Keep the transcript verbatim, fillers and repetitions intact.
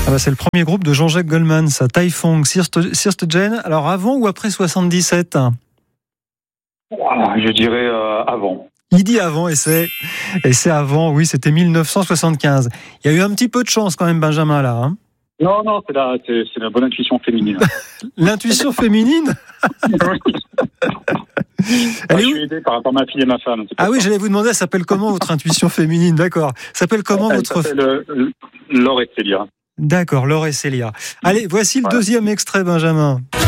Ah bah c'est le premier groupe de Jean-Jacques Goldman, ça, Taifong, Sirstegen. Alors avant ou après soixante-dix-sept? Voilà, je dirais euh, avant. Il dit avant, et c'est, et c'est avant, oui, c'était mille neuf cent soixante-quinze. Il y a eu un petit peu de chance quand même, Benjamin, là. Hein. Non, non, c'est la, c'est, c'est la bonne intuition féminine. L'intuition féminine. Moi, Elle est je où suis aidé par rapport à ma fille et ma femme. Ah oui, j'allais vous demander, elle s'appelle comment votre intuition féminine? D'accord. S'appelle comment Elle votre... s'appelle euh, Laure et Célia. D'accord, Laure et Célia. Allez, voici le Voilà. deuxième extrait, Benjamin.